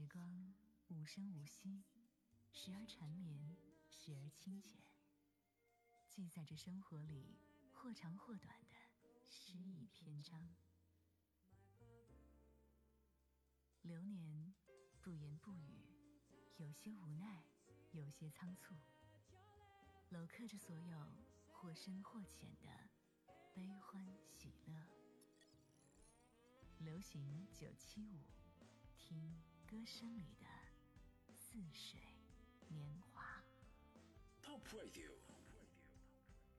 时光无声无息，时而缠绵，时而清浅，记载着生活里或长或短的诗意篇章。流年不言不语，有些无奈，有些仓促，镂刻着所有或深或浅的悲欢喜乐。流行975，听歌声里的似水年华。 Top Radio